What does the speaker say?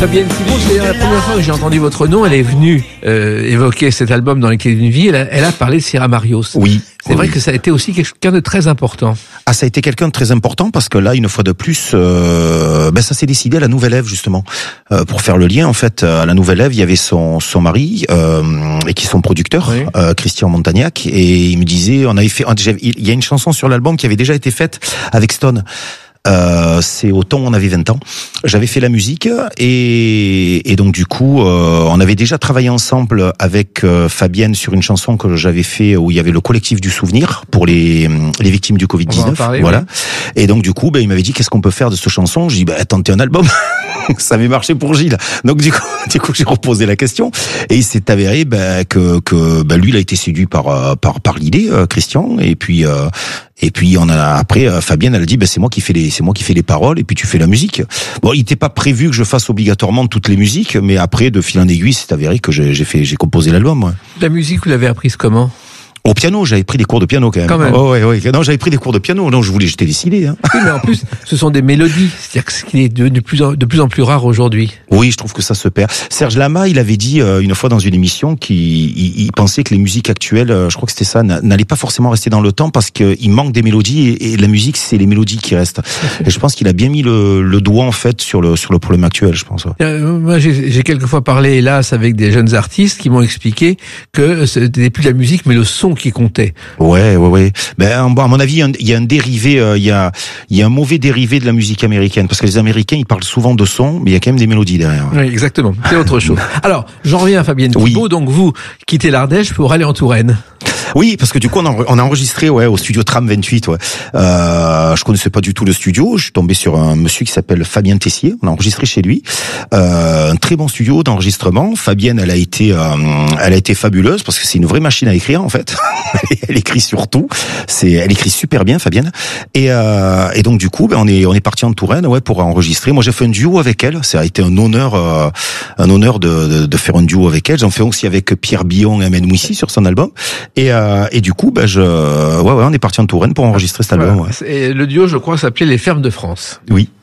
Fabienne Thibault, c'est la première fois que j'ai entendu votre nom. Elle est venue évoquer cet album Dans les clés d'une vie. Elle a parlé de Sierra Marios. Oui. C'est vrai que ça a été aussi quelqu'un de très important. Ah, ça a été quelqu'un de très important parce que là, une fois de plus, ça s'est décidé à la Nouvelle Ève justement. Pour faire le lien, en fait, à la Nouvelle Ève, il y avait son mari et qui est son producteur, oui. Christian Montagnac, et il me disait, il y a une chanson sur l'album qui avait déjà été faite avec Stone. C'est au temps où on avait 20 ans. J'avais fait la musique et donc du coup, on avait déjà travaillé ensemble avec Fabienne sur une chanson que j'avais fait où il y avait le collectif du souvenir pour les victimes du Covid-19. Voilà. Oui. Et donc du coup, il m'avait dit qu'est-ce qu'on peut faire de cette chanson. Je dis tentez un album. Ça avait marché pour Gilles. Donc du coup, j'ai reposé la question et il s'est avéré que lui, il a été séduit par l'idée, Christian, et puis après Fabienne, elle a dit c'est moi qui fais les paroles et puis tu fais la musique. Bon, il n'était pas prévu que je fasse obligatoirement toutes les musiques, mais après de fil en aiguille, c'est avéré que j'ai composé l'album. Ouais. La musique, vous l'avez apprise comment ? Au piano, j'avais pris des cours de piano quand même. Oh, ouais. Non, j'avais pris des cours de piano. Non, j'étais décidé. Hein. Oui, mais en plus, ce sont des mélodies. C'est-à-dire que ce qui est de plus en plus rare aujourd'hui. Oui, je trouve que ça se perd. Serge Lama, il avait dit une fois dans une émission qu'il pensait que les musiques actuelles, je crois que c'était ça, n'allaient pas forcément rester dans le temps parce qu'il manque des mélodies et la musique, c'est les mélodies qui restent. Et je pense qu'il a bien mis le doigt en fait sur le problème actuel, je pense. Ouais. Moi, j'ai quelquefois parlé, hélas, avec des jeunes artistes qui m'ont expliqué que ce n'était plus la musique, mais le son qui comptait. Ouais. À mon avis, il y a un dérivé, il y a un mauvais dérivé de la musique américaine, parce que les Américains, ils parlent souvent de son, mais il y a quand même des mélodies derrière. Oui, exactement. C'est autre chose. Alors, j'en reviens à Fabienne Thibault. Oui. Donc, vous quittez l'Ardèche pour aller en Touraine. Oui, parce que du coup, on a enregistré, au studio Tram 28, je connaissais pas du tout le studio. Je suis tombé sur un monsieur qui s'appelle Fabien Tessier. On a enregistré chez lui. Un très bon studio d'enregistrement. Fabienne, elle a été fabuleuse parce que c'est une vraie machine à écrire, en fait. Elle écrit sur tout. Elle écrit super bien, Fabienne. Et donc, du coup, on est parti en Touraine, pour enregistrer. Moi, j'ai fait un duo avec elle. Ça a été un honneur de faire un duo avec elle. J'en fais aussi avec Pierre Billon et Ahmed Mouissi sur son album. Et du coup, on est parti en Touraine pour enregistrer cet album. Voilà. Et le duo, je crois, s'appelait Les Fermes de France. Oui.